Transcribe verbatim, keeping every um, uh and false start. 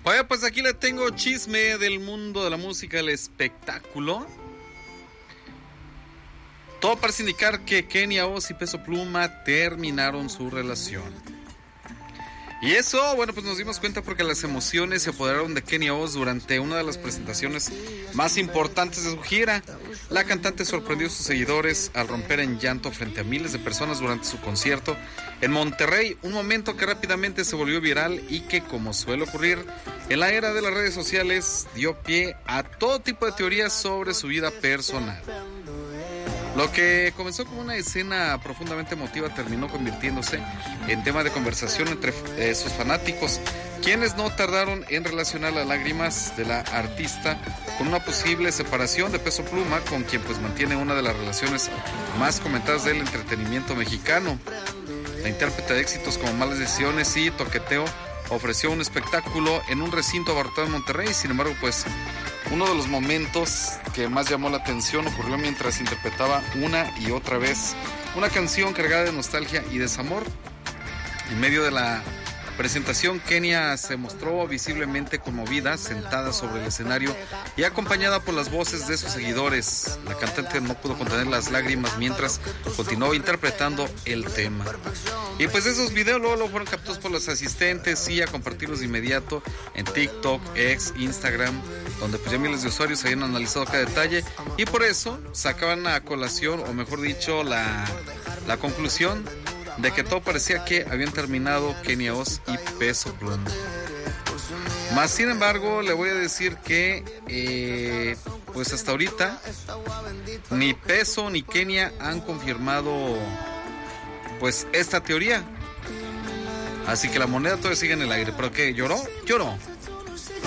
Oye, pues aquí le tengo chisme del mundo de la música, el espectáculo. Todo parece indicar que Kenia Oz y Peso Pluma terminaron su relación. Y eso, bueno, pues nos dimos cuenta porque las emociones se apoderaron de Kenia Oz durante una de las presentaciones más importantes de su gira. La cantante sorprendió a sus seguidores al romper en llanto frente a miles de personas durante su concierto en Monterrey, un momento que rápidamente se volvió viral y que, como suele ocurrir en la era de las redes sociales, dio pie a todo tipo de teorías sobre su vida personal. Lo que comenzó como una escena profundamente emotiva terminó convirtiéndose en tema de conversación entre eh, sus fanáticos, quienes no tardaron en relacionar las lágrimas de la artista con una posible separación de Peso Pluma, con quien pues mantiene una de las relaciones más comentadas del entretenimiento mexicano. La intérprete de éxitos como Malas Decisiones y Toqueteo ofreció un espectáculo en un recinto abarrotado en Monterrey. Sin embargo, pues uno de los momentos que más llamó la atención ocurrió mientras interpretaba una y otra vez una canción cargada de nostalgia y desamor. En medio de la presentación, Kenia se mostró visiblemente conmovida, sentada sobre el escenario y acompañada por las voces de sus seguidores. La cantante no pudo contener las lágrimas mientras continuó interpretando el tema. Y pues esos videos luego, luego fueron captados por los asistentes y a compartirlos de inmediato en TikTok, X, Instagram, donde pues ya miles de usuarios habían analizado cada detalle y por eso sacaban a colación, o mejor dicho, la, la conclusión de que todo parecía que habían terminado Kenia Oz y Peso Pluma. Más sin embargo, le voy a decir que eh, pues hasta ahorita ni Peso ni Kenia han confirmado pues esta teoría. Así que la moneda todavía sigue en el aire. ¿Pero qué? ¿Lloró? Lloró.